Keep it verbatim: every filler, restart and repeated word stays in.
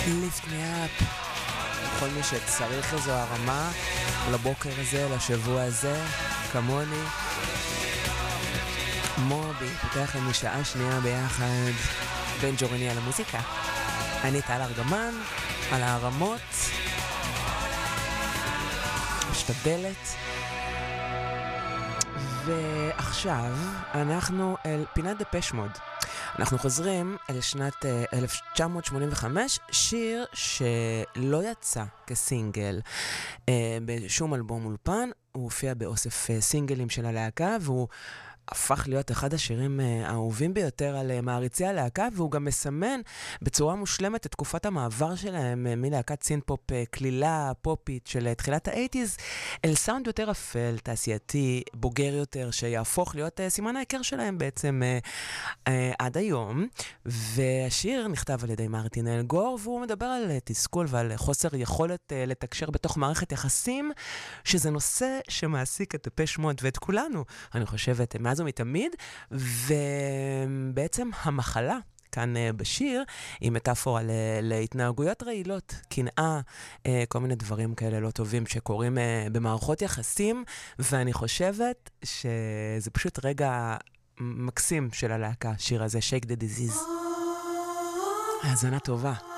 lift me up. כל מי שצריך איזו הרמה לבוקר הזה, לשבוע הזה, כמוני. מובי, פותח לנו שעה שנייה ביחד בין ג'ורני על המוזיקה. אני טל ארגמן, על הרמות. משתדלת. ועכשיו אנחנו אל פינת דפש מוד. אנחנו חוזרים אל שנת אלף תשע מאות שמונים וחמש, שיר שלא יצא כסינגל בשום אלבום אולפן, הוא הופיע באוסף סינגלים של הלהקה, והוא הפך להיות אחד השירים האהובים ביותר על מעריצי הלהקה, והוא גם מסמן בצורה מושלמת את תקופת המעבר שלהם מלהקת סינפופ כלילה פופית של תחילת ה-שמונים אל סאונד יותר אפל, תעשייתי, בוגר יותר, שיהפוך להיות סימן ההיכר שלהם בעצם עד היום. והשיר נכתב על ידי מרטין אל גור, והוא מדבר על תסכול ועל חוסר יכולת לתקשר בתוך מערכת יחסים, שזה נושא שמעסיק את דפש מוד ואת כולנו, אני חושבת, מאז ומתמיד. ובעצם המחלה כאן בשיר היא מטאפורה להתנהגויות רעילות, קנאה, כל מיני דברים כאלה לא טובים שקורים במערכות יחסים, ואני חושבת שזה פשוט רגע מקסים של הלהקה, שיר הזה, Shake the Disease. האזנה טובה.